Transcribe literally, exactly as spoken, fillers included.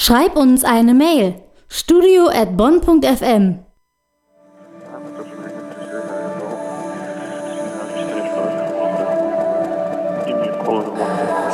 Schreib uns eine Mail. studio at bonn punkt f m. Give me a call in the morning.